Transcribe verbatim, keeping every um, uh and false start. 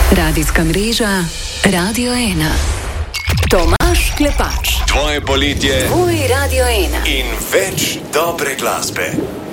Radijska mreža Radio ena. Tomaž Klepač. Tvoje poletje. Tvoj Radio ena. In več dobre glasbe.